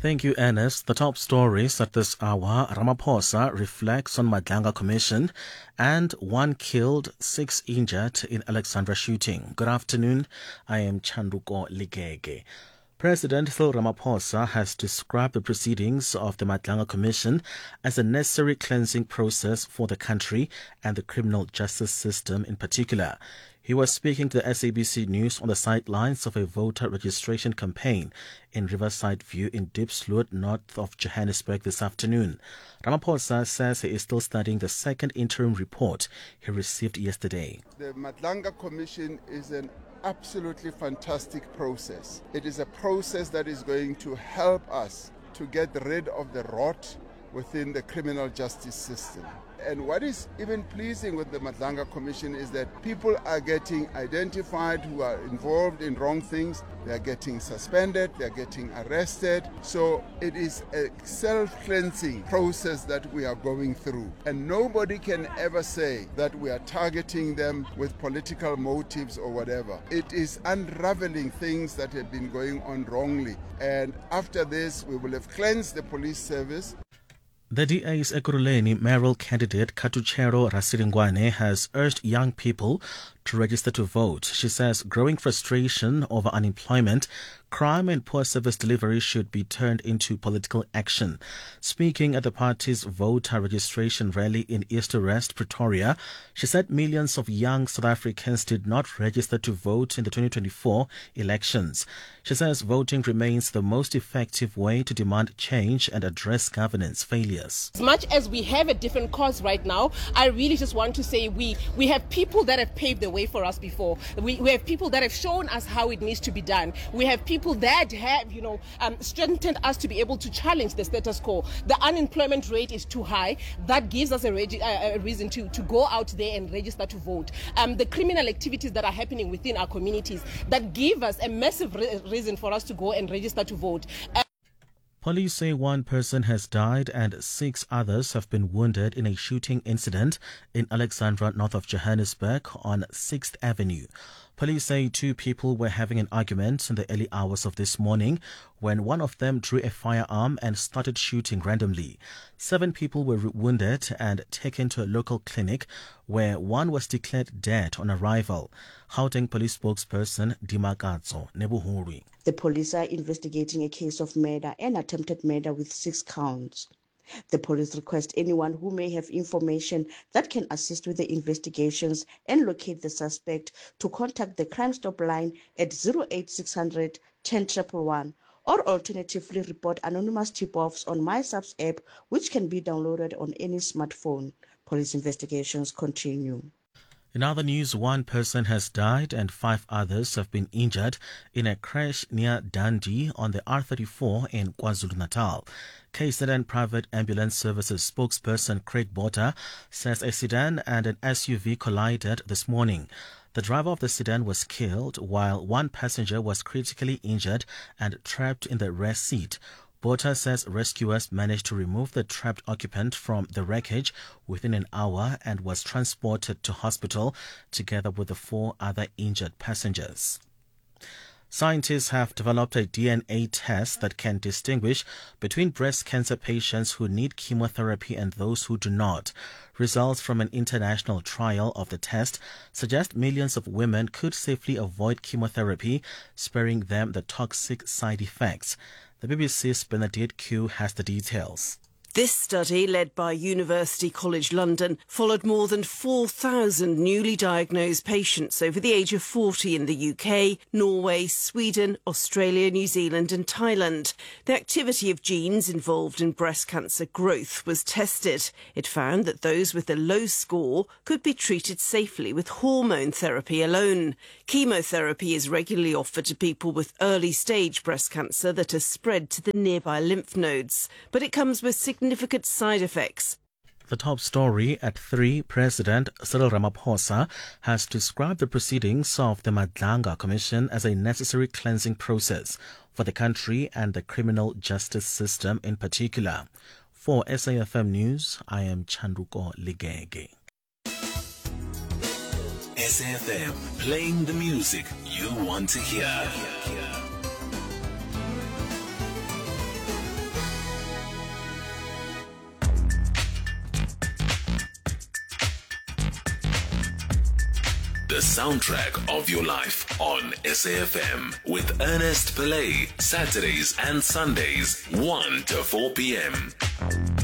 Thank you, Ernest. The top stories at this hour: Ramaphosa reflects on Madlanga Commission and 1 killed, 6 injured in Alexandra shooting. Good afternoon. I am Chanduko Ligege. President Cyril Ramaphosa has described the proceedings of the Madlanga Commission as a necessary cleansing process for the country and the criminal justice system in particular. He was speaking to the SABC News on the sidelines of a voter registration campaign in Riverside View in Diepsloot, north of Johannesburg this afternoon. Ramaphosa says he is still studying the second interim report he received yesterday. The Madlanga Commission is an absolutely fantastic process. It is a process that is going to help us to get rid of the rot within the criminal justice system. And what is even pleasing with the Madlanga Commission is that people are getting identified who are involved in wrong things. They are getting suspended, they are getting arrested. So it is a self-cleansing process that we are going through. And nobody can ever say that we are targeting them with political motives or whatever. It is unraveling things that have been going on wrongly. And after this, we will have cleansed the police service. The DA's Ekurhuleni mayoral candidate Katuchero Rasiringwane has urged young people to register to vote. She says growing frustration over unemployment, crime and poor service delivery should be turned into political action. Speaking at the party's voter registration rally in East Rest, Pretoria, she said millions of young South Africans did not register to vote in the 2024 elections. She says voting remains the most effective way to demand change and address governance failures. As much as we have a different cause right now, I really just want to say we have people that have paved the way for us before. We have people that have shown us how it needs to be done. We have people that have, strengthened us to be able to challenge the status quo. The unemployment rate is too high. That gives us a reason to go out there and register to vote. The criminal activities that are happening within our communities that give us a massive reason for us to go and register to vote. Police say 1 person has died and 6 others have been wounded in a shooting incident in Alexandra, north of Johannesburg on 6th Avenue. Police say 2 people were having an argument in the early hours of this morning when one of them drew a firearm and started shooting randomly. 7 people were wounded and taken to a local clinic where 1 was declared dead on arrival. Gauteng police spokesperson Dimakatso Nebuhuri. The police are investigating a case of murder and attempted murder with 6 counts. The police request anyone who may have information that can assist with the investigations and locate the suspect to contact the Crime Stop line at 08600 10111 or alternatively report anonymous tip-offs on MySubs app, which can be downloaded on any smartphone. Police investigations continue. In other news, 1 person has died and 5 others have been injured in a crash near Dundee on the R34 in KwaZulu-Natal. KZN Private Ambulance Services spokesperson Craig Botha says a sedan and an SUV collided this morning. The driver of the sedan was killed while 1 passenger was critically injured and trapped in the rear seat. Botha says rescuers managed to remove the trapped occupant from the wreckage within an hour and was transported to hospital together with the 4 other injured passengers. Scientists have developed a DNA test that can distinguish between breast cancer patients who need chemotherapy and those who do not. Results from an international trial of the test suggest millions of women could safely avoid chemotherapy, sparing them the toxic side effects. The BBC's Benedict Q has the details. This study, led by University College London, followed more than 4,000 newly diagnosed patients over the age of 40 in the UK, Norway, Sweden, Australia, New Zealand and Thailand. The activity of genes involved in breast cancer growth was tested. It found that those with a low score could be treated safely with hormone therapy alone. Chemotherapy is regularly offered to people with early-stage breast cancer that has spread to the nearby lymph nodes, but it comes with significant side effects. The top story at 3, President Cyril Ramaphosa has described the proceedings of the Madlanga Commission as a necessary cleansing process for the country and the criminal justice system in particular. For SAFM News, I am Chanduko Ligege. SAFM, playing the music you want to hear. soundtrack of your life on SAFM with Ernest Pillay, Saturdays and Sundays, 1 to 4 p.m.